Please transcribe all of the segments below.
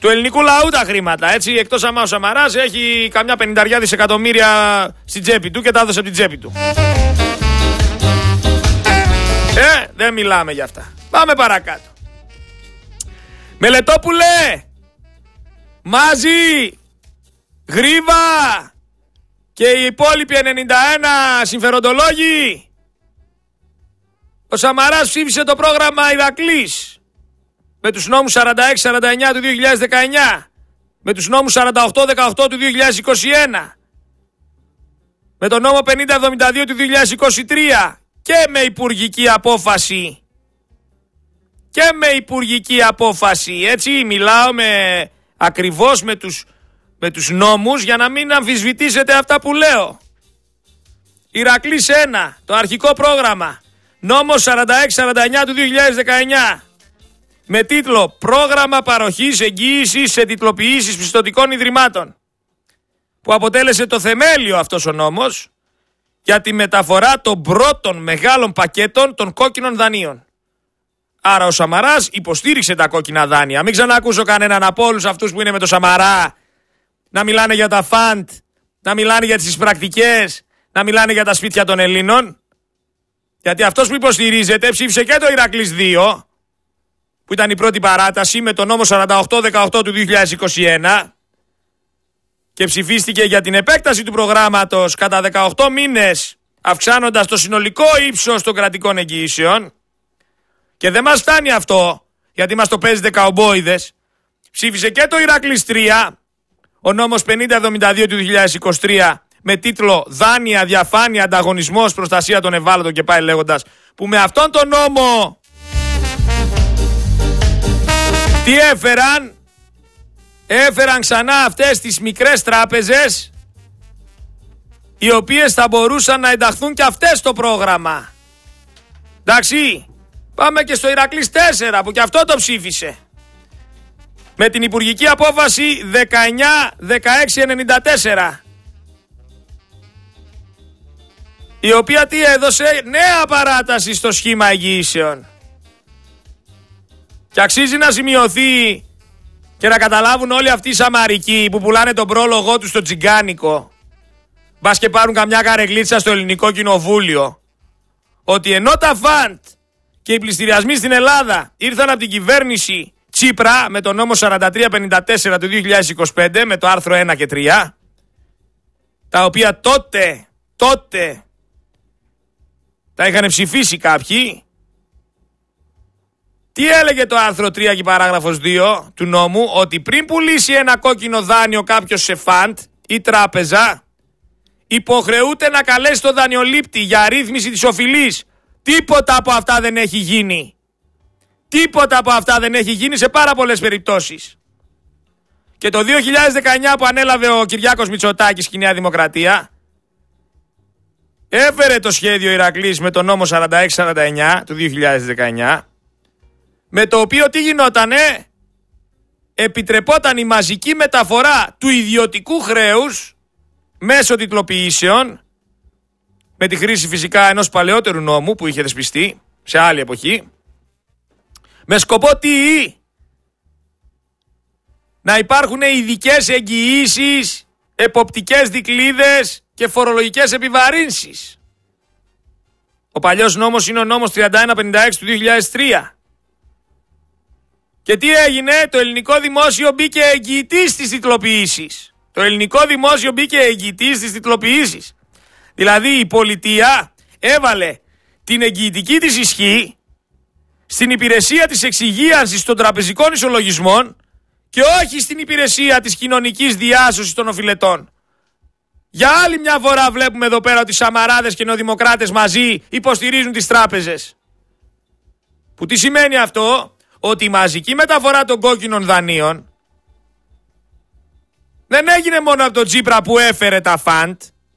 Του ελληνικού λαού τα χρήματα, έτσι, εκτός άμα ο Σαμαράς έχει καμιά 50 δισεκατομμύρια στην τσέπη του και τα έδωσε από την τσέπη του. Δεν μιλάμε για αυτά. Πάμε παρακάτω. Μελετόπουλε, Μάζη, Γρίβα και οι υπόλοιποι 91 συμφεροντολόγοι. Ο Σαμαράς ψήφισε το πρόγραμμα Ηρακλής με τους νόμους 46-49 του 2019, με τους νόμους 48-18 του 2021, με τον νόμο 50-72 του 2023 και με υπουργική απόφαση. Και με υπουργική απόφαση, έτσι, μιλάω ακριβώς με τους νόμους για να μην αμφισβητήσετε αυτά που λέω. Ηρακλής 1, το αρχικό πρόγραμμα, νόμος 46-49 του 2019, με τίτλο «Πρόγραμμα παροχής εγγύησης σε τιτλοποιήσεις πιστωτικών ιδρυμάτων», που αποτέλεσε το θεμέλιο αυτός ο νόμος για τη μεταφορά των πρώτων μεγάλων πακέτων των κόκκινων δανείων. Άρα ο Σαμαράς υποστήριξε τα κόκκινα δάνεια. Μην ξανακούσω κανέναν από όλους αυτούς που είναι με το Σαμαρά να μιλάνε για τα φαντ, να μιλάνε για τις εισπρακτικές, να μιλάνε για τα σπίτια των Ελλήνων. Γιατί αυτός που υποστηρίζεται ψήφισε και το Ηρακλής 2, που ήταν η πρώτη παράταση με το νόμο 48-18 του 2021 και ψηφίστηκε για την επέκταση του προγράμματος κατά 18 μήνες, αυξάνοντας το συνολικό ύψος των κρατικών εγγυήσεων. Και δεν μας φτάνει αυτό, γιατί μας το παίζετε καουμπόιδες. Ψήφισε και το Ηρακλής 3, ο νόμος 50-72 του 2023, με τίτλο «Δάνεια, διαφάνεια, ανταγωνισμός, προστασία των ευάλωτων» και πάει λέγοντας, που με αυτόν τον νόμο τι έφεραν ξανά αυτές τις μικρές τράπεζες, οι οποίες θα μπορούσαν να ενταχθούν και αυτές στο πρόγραμμα. Εντάξει, πάμε και στο Ηρακλής 4 που και αυτό το ψήφισε. Με την υπουργική απόφαση 19-16-94. Η οποία τι έδωσε? Νέα παράταση στο σχήμα εγγυήσεων. Και αξίζει να σημειωθεί και να καταλάβουν όλοι αυτοί οι Σαμαρικοί που πουλάνε τον πρόλογό τους στο τσιγκάνικο, μπας και πάρουν καμιά καρεγλίτσα στο ελληνικό κοινοβούλιο, ότι ενώ τα φαντ και οι πληστηριασμοί στην Ελλάδα ήρθαν από την κυβέρνηση Τσίπρα με το νόμο 4354 του 2025 με το άρθρο 1 και 3, τα οποία τότε τα είχαν ψηφίσει κάποιοι. Τι έλεγε το άρθρο 3 και η παράγραφος 2 του νόμου? Ότι πριν πουλήσει ένα κόκκινο δάνειο κάποιος σε φαντ ή τράπεζα, υποχρεούται να καλέσει το δανειολήπτη για ρύθμιση της οφειλής. Τίποτα από αυτά δεν έχει γίνει. Τίποτα από αυτά δεν έχει γίνει σε πάρα πολλές περιπτώσεις. Και το 2019 που ανέλαβε ο Κυριάκος Μητσοτάκης και η Νέα Δημοκρατία, έφερε το σχέδιο Ηρακλής με το νόμο 46-49 του 2019, με το οποίο τι γινότανε? Επιτρεπόταν η μαζική μεταφορά του ιδιωτικού χρέους μέσω τιτλοποιήσεων, με τη χρήση φυσικά ενός παλαιότερου νόμου που είχε δεσπιστεί σε άλλη εποχή, με σκοπό τι? Να υπάρχουν ειδικές εγγυήσεις, εποπτικές δικλείδες και φορολογικές επιβαρύνσεις. Ο παλιός νόμος είναι ο νόμος 3156 του 2003. Και τι έγινε? Το ελληνικό δημόσιο μπήκε εγγυητής στις τιτλοποιήσεις. Το ελληνικό δημόσιο μπήκε εγγυητής στις τιτλοποιήσεις. Δηλαδή η πολιτεία έβαλε την εγγυητική της ισχύ στην υπηρεσία της εξυγίανσης των τραπεζικών ισολογισμών και όχι στην υπηρεσία της κοινωνικής διάσωσης των οφειλετών. Για άλλη μια φορά βλέπουμε εδώ πέρα ότι οι Σαμαράδες και οι νεοδημοκράτες μαζί υποστηρίζουν τις τράπεζες. Που τι σημαίνει αυτό? Ότι η μαζική μεταφορά των κόκκινων δανείων δεν έγινε μόνο από τον Τσίπρα που έφερε τα φαντ.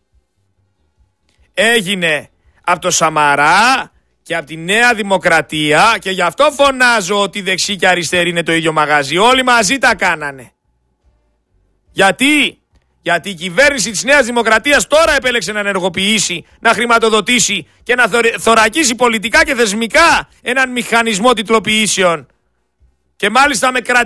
Έγινε από το Σαμαρά και από τη Νέα Δημοκρατία, και γι' αυτό φωνάζω ότι δεξί και αριστερή είναι το ίδιο μαγαζί. Όλοι μαζί τα κάνανε. Γιατί? Γιατί η κυβέρνηση της Νέας Δημοκρατίας τώρα επέλεξε να ενεργοποιήσει, να χρηματοδοτήσει και να θωρακίσει πολιτικά και θεσμικά έναν μηχανισμό τιτλοποιήσεων. Και μάλιστα με